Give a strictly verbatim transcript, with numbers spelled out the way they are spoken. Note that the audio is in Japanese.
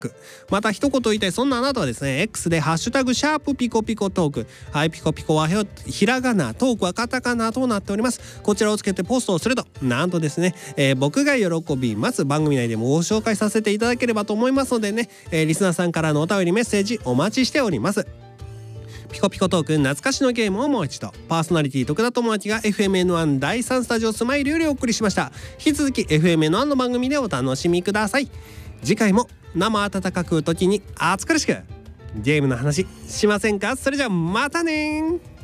また一言言いたいそんなあなたはですね X でハッシュタグシャープピコピコトーク、はい、ピコピコはひらがな、トークはカタカナとなっております。こちらをつけてポストをするとなんとですね、えー、僕が喜びます番組内でもご紹介させていただければと思いますのでね、えー、リスナーさんからのお便りメッセージお待ちしております。ピコピコトーク懐かしのゲームをもう一度、パーソナリティ徳田智明が エフエムエヌワン だいさんスタジオスマイルよりお送りしました。引き続き エフエムエヌワン の番組でお楽しみください。次回も生温かく時に暑苦しくゲームの話しませんか。それじゃあまたね。